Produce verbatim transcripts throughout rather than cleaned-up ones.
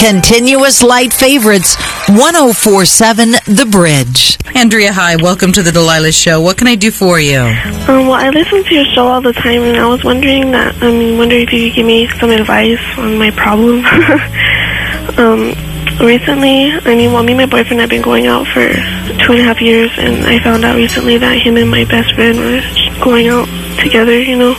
Continuous light favorites, one oh four point seven The Bridge. Andrea, hi. Welcome to the Delilah Show. What can I do for you? Um, well, I listen to your show all the time, and I was wondering that, I mean, wondering if you could give me some advice on my problem. um, recently, I mean, well, me and my boyfriend have been going out for two and a half years, and I found out recently that him and my best friend were going out together, you know,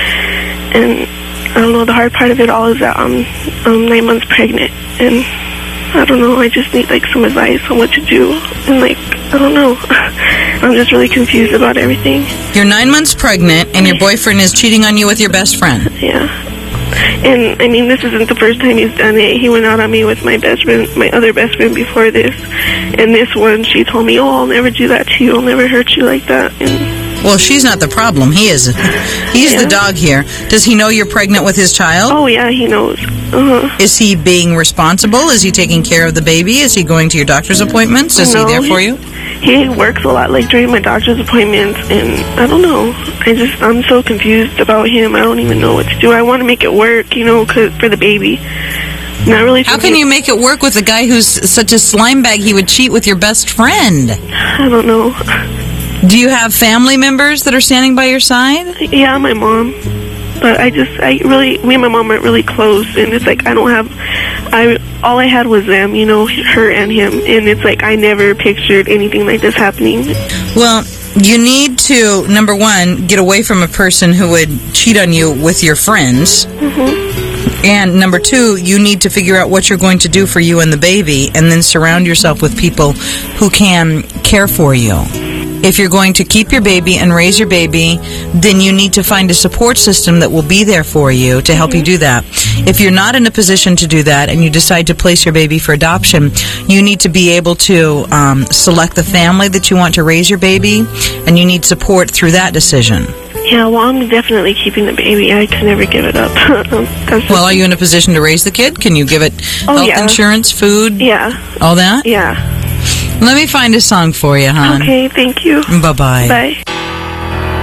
and I don't know, the hard part of it all is that I'm, I'm nine months pregnant, and I don't know, I just need, like, some advice on what to do, and, like, I don't know, I'm just really confused about everything. You're nine months pregnant, and your boyfriend is cheating on you with your best friend. Yeah, and, I mean, this isn't the first time he's done it. He went out on me with my best friend, my other best friend before this, and this one, she told me, oh, I'll never do that to you, I'll never hurt you like that, and... Well, she's not the problem. He is. He's yeah. the dog here. Does he know you're pregnant with his child? Oh, yeah, he knows. Uh-huh. Is he being responsible? Is he taking care of the baby? Is he going to your doctor's appointments? Is no, he there for he, you? He works a lot, like, during my doctor's appointments, and I don't know. I just, I'm so confused about him. I don't even know what to do. I want to make it work, you know, 'cause, for the baby. Not really. How can you make it work with a guy who's such a slime bag he would cheat with your best friend? I don't know. Do you have family members that are standing by your side? Yeah, my mom. But I just, I really, me and my mom aren't really close, and it's like, I don't have, I, all I had was them, you know, her and him, and it's like, I never pictured anything like this happening. Well, you need to, number one, get away from a person who would cheat on you with your friends. Mm-hmm. And number two, you need to figure out what you're going to do for you and the baby, and then surround yourself with people who can care for you. If you're going to keep your baby and raise your baby, then you need to find a support system that will be there for you to help you do that. If you're not in a position to do that and you decide to place your baby for adoption, you need to be able to um, select the family that you want to raise your baby, and you need support through that decision. Yeah, well, I'm definitely keeping the baby. I can never give it up. That's well, are you in a position to raise the kid? Can you give it oh, health yeah. insurance, food? Yeah. All that? Yeah. Let me find a song for you, hon. Okay, thank you. Bye-bye. Bye.